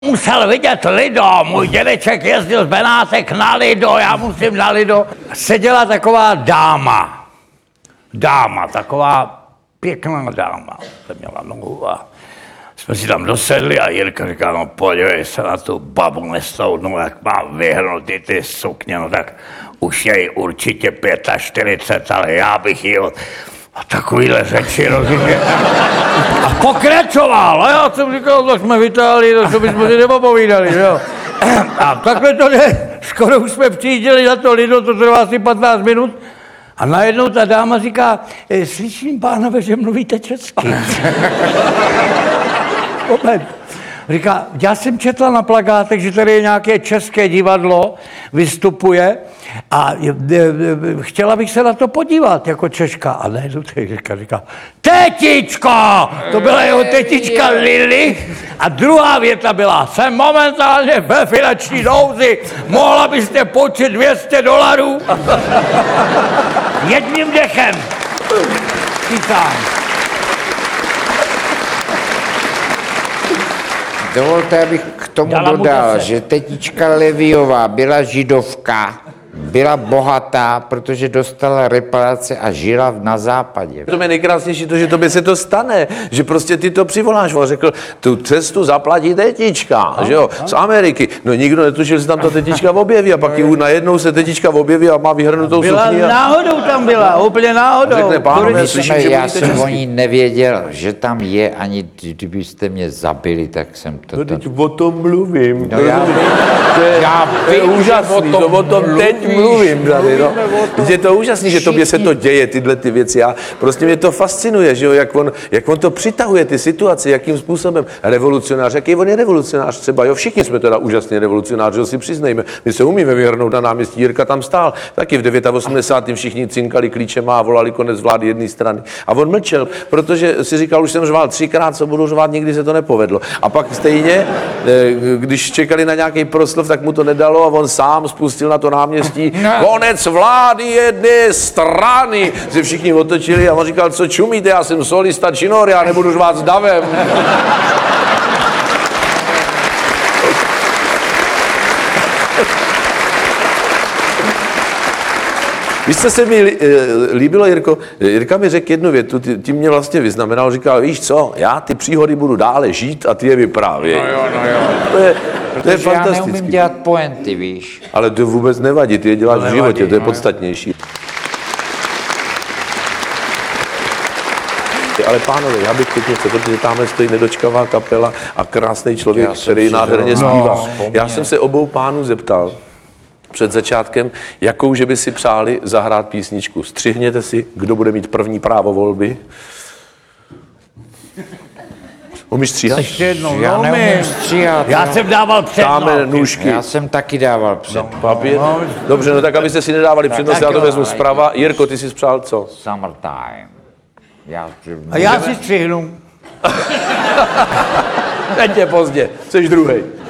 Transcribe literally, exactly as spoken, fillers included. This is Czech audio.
Musel vidět Lido, můj dědeček jezdil z Benátek na Lido, já musím na Lido. Seděla taková dáma, dáma, taková pěkná dáma, se měla nohu a jsme si tam dosedli a Jirka říká, no podívej se na tu babu nestoudnou, jak má vyhrnutý ty sukně, no tak už je jí určitě čtyřicet pět, ale já bych jí od... A takovýhle řeči, rozumíš? A pokračoval, a já jsem říkal, to jsme vytáhli, to bychom si nepopovídali, jo. A takhle to jde, skoro už jsme přijížděli na to Lido, to trvá asi patnáct minut. A najednou ta dáma říká, slyším, pánové, že mluvíte česky. Moment. Říká, já jsem četla na plakátech, že tady je nějaké české divadlo, vystupuje a chtěla bych se na to podívat jako Češka. A ne, to říká, říká, tetičko! To byla jeho tetička Lily. A druhá věta byla, jsem momentálně ve finanční nouzi, mohla byste počít dvě stě dolarů? Jedním dechem. Chytám. Dovolte, abych k tomu Dala dodal, že tetička Leviová byla židovka, byla bohatá, protože dostala reparace a žila na západě. To je nejkrásnější to, že tobě se to stane, že prostě ty to přivoláš. On řekl, tu cestu zaplatí tetička, no, že jo, no. Z Ameriky. No nikdo netušil, že tam ta tetička objeví a pak ji najednou se tetička objeví a má vyhrnutou byla sukni. Byla A... náhodou tam byla, úplně náhodou. Řekne, pánové, slyším, že já jsem o ní nevěděl, že tam je, ani kdybyste mě zabili, tak jsem to... No teď o tom mluvím. No, já, to je, já to je vím, úžasný, to o tom teď mluvím, tady, no. Je to úžasný, že tobě se to děje, tyhle ty věci. Já, prostě mě to fascinuje, že jo, jak on, jak on to přitahuje, ty situace, jakým způsobem. Revolucionář, jaký on je revolucionář třeba, jo, všichni jsme teda úžasně revolucionáři, jo, si přiznejme. My se umíme vyhrnout na náměstí, Jirka tam stál, taky v osmdesátém devátém všichni cinkali klíčema a volali konec vlády jedné strany. A on mlčel, protože si říkal, už jsem řval třikrát, co budu řvát, nikdy se to nepovedlo. A pak stejně, když čekali na nějaký proslov, tak mu to nedalo a on sám spustil na to náměstí konec vlády jedné strany. Se všichni otočili a on říkal, co čumíte, já jsem solista činor, já nebudu řvát s davem. Víš, co se mi líbilo, Jirko? Jirka mi řekl jednu větu, ty, ty mě vlastně vyznamenal, říkal, víš co, já ty příhody budu dále žít a ty je vyprávěj. No jo, no jo. To je, to je Protože já fantastický. neumím dělat pointy, víš. Ale to vůbec nevadí, ty je děláš v životě, to je podstatnější. Ale pánové, já bych teď něco, protože tamhle stojí nedočkavá kapela a krásný člověk, který nádherně zpívá. No, já jsem se obou pánů zeptal před začátkem, jakou, že by si přáli zahrát písničku. Střihněte si, kdo bude mít první právo volby. Umíš stříhat? Ještě jednou, Já no, neumím stříhat. Já no. jsem dával přednost. Dáme nůžky. Já jsem taky dával před. No, papír. Dobře, no tak abyste si nedávali přednost, já to vezmu zprava. Jirko, ty jsi spřál co? Summertime. Já, A já si střihnu. Teď je pozdě, jsi druhej.